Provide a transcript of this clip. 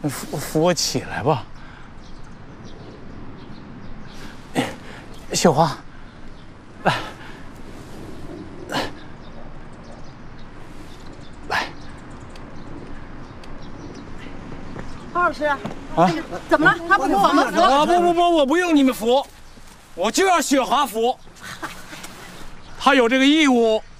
扶我起来吧。小花，来，来。 高老师，啊，怎么了？他不扶我们扶？ 不，我不用你们扶，我就要雪华扶。他有这个义务